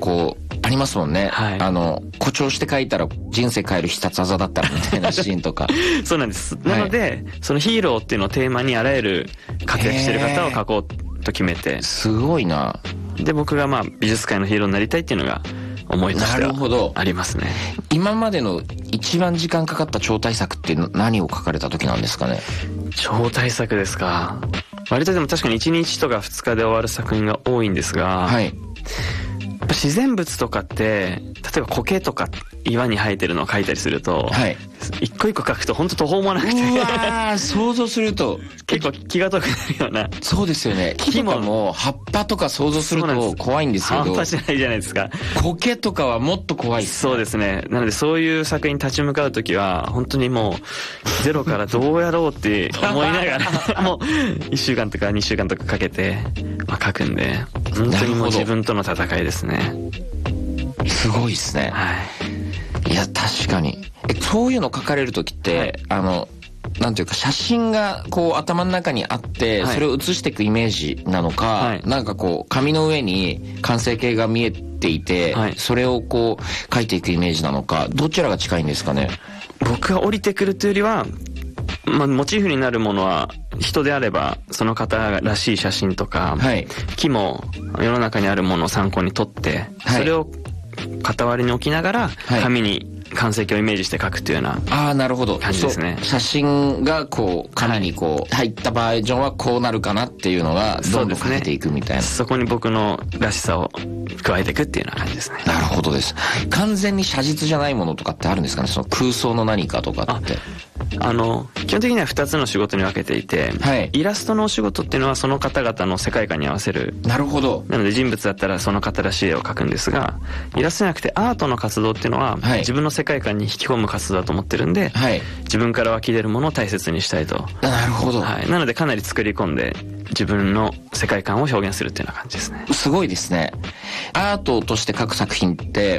こうありますもんね、 はい、 誇張して書いたら人生変える必殺技だったらみたいなシーンとかそうなんです。なので、そのヒーローっていうのをテーマにあらゆる活躍してる方を描こうと決めて、 すごいな。 で僕が美術界のヒーローになりたいっていうのが思いとしてはありますね。 今までの一番時間かかった超大作って何を書かれた時なんですかね。 超大作ですか。割とでも確かに1日とか2日で終わる作品が多いんですが、 はい、 やっぱ自然物とかって例えば苔とか岩に生えてるのを描いたりすると、はい、一個一個描くと本当途方もなくて、 うわ想像すると結構気が遠くなるような。 そうですよね。木とかも葉っぱとか想像すると怖いんですけど、 半端じゃないじゃないですか。 苔とかはもっと怖いです、 ね、そうですね。なのでそういう作品に立ち向かうときは本当にもうゼロからどうやろうって思いながらもう1週間とか2週間とかかけて描くんで、本当にもう自分との戦いですね。 すごいですね。はい。いや確かに。そういうの書かれるときって、はい、なんていうか写真がこう頭の中にあって、はい、それを写していくイメージなのか、はい、なんかこう紙の上に完成形が見えていて、はい、それをこう書いていくイメージなのか、どちらが近いんですかね。 僕は降りてくるというよりは、モチーフになるものは人であればその方らしい写真とか、はい、木も世の中にあるものを参考に撮って、はい、それを傍りに置きながら紙に完成形をイメージして描くというようななるほど感じですね。写真がこう紙にこう入ったバージョンはこうなるかなっていうのがどんどん描けていくみたいな、 そこに僕のらしさを加えていくっていうような感じですね。 なるほどです。完全に写実じゃないものとかってあるんですかね。その空想の何かとかって。 基本的には2つの仕事に分けていて、はい、イラストのお仕事っていうのはその方々の世界観に合わせる。 なるほど。 なので人物だったらその方らしい絵を描くんですが、イラストじゃなくてアートの活動っていうのは、はい、自分の世界観に引き込む活動だと思ってるんで、はい、自分から湧き出るものを大切にしたいと。 なるほど。 はい、なのでかなり作り込んで自分の世界観を表現するっていうような感じですね。 すごいですね。アートとして描く作品って、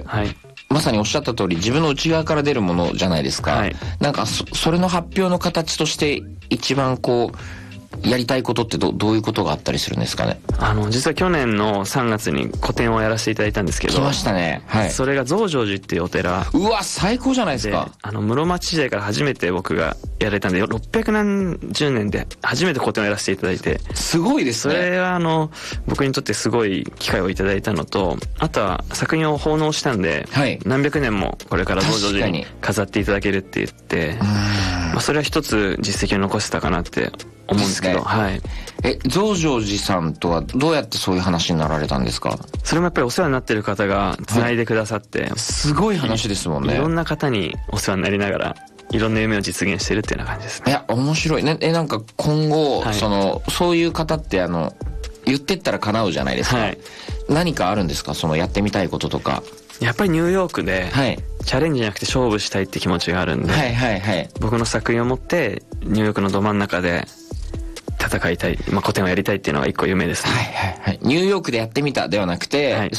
はい、まさにおっしゃった通り自分の内側から出るものじゃないですか、はい、なんかそれの発表の形として一番こうやりたいことってどういうことがあったりするんですかね。 実は去年の3月に個展をやらせていただいたんですけど、 来ましたね、はい、 それが増上寺っていうお寺。 うわ最高じゃないですか。 室町時代から初めて僕がやられたんで600何十年で初めて個展をやらせていただいて、 すごいですね。 それは僕にとってすごい機会をいただいたのと、あとは作品を奉納したんで、はい、何百年もこれから増上寺に飾っていただけるって言って、それは一つ実績を残せたかなって思うんですけど、はい。 増上寺さんとはどうやってそういう話になられたんですか。 それもやっぱりお世話になってる方が繋いでくださって、はい、 すごい話ですもんね。 いろんな方にお世話になりながらいろんな夢を実現してるっていうような感じですね。 いや面白いね。なんか今後、はい、そういう方って言ってったら叶うじゃないですか、はい、何かあるんですか、やってみたいこととか。 やっぱりニューヨークで、はい、チャレンジじゃなくて勝負したいって気持ちがあるんで、はいはいはい、僕の作品を持ってニューヨークのど真ん中で戦いたい、個展をやりたいっていうのが一個夢ですね。 はいはいはい。ニューヨークでやってみたではなくて、はい、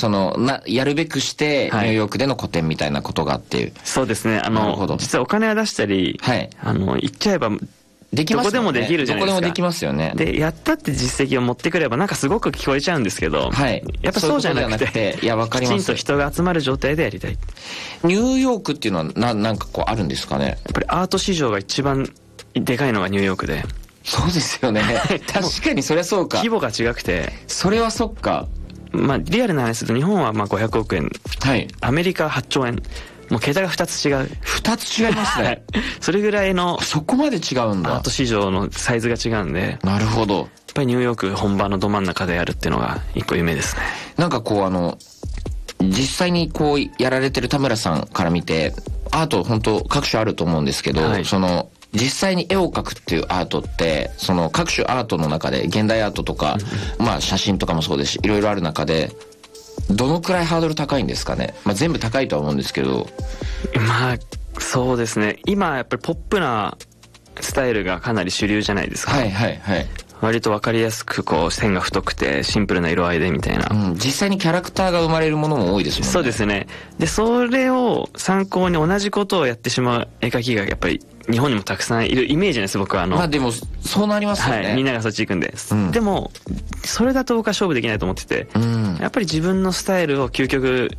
やるべくしてニューヨークでの個展みたいなことがっていう。 そうですね。実はお金は出したり、はい、言っちゃえばできますよね。 どこでもできるじゃないですか。 どこでもできますよね。 で、やったって実績を持ってくればなんかすごく聞こえちゃうんですけど、はい、やっぱそうじゃなくて、 いや、わかります。 きちんと人が集まる状態でやりたい。 ニューヨークっていうのはなんかこうあるんですかね。 やっぱりアート市場が一番でかいのがニューヨークで。 そうですよね。確かにそりゃそうか。 規模が違くて。 それはそっか。 リアルな話すると日本は500億円。はい。アメリカ8兆円。もう桁が2つ違う。 2つ違いますね。はい。 それぐらいの。 そこまで違うんだ。 アート市場のサイズが違うんで。 なるほど。やっぱりニューヨーク本場のど真ん中でやるっていうのが一個夢ですね。 なんかこう実際にこうやられてる田村さんから見て、アート本当各種あると思うんですけど、はい、実際に絵を描くっていうアートって、各種アートの中で、現代アートとか、写真とかもそうですし、いろいろある中で、どのくらいハードル高いんですかね。全部高いとは思うんですけど。 そうですね。今やっぱりポップなスタイルがかなり主流じゃないですか。はいはいはい。割と分かりやすく線が太くてシンプルな色合いでみたいな、 実際にキャラクターが生まれるものも多いですもんね。 そうですね。でそれを参考に同じことをやってしまう絵描きがやっぱり日本にもたくさんいるイメージなんです、僕は。 でもそうなりますよね、 はい、みんながそっち行くんで、でもそれだと僕は勝負できないと思ってて、やっぱり自分のスタイルを究極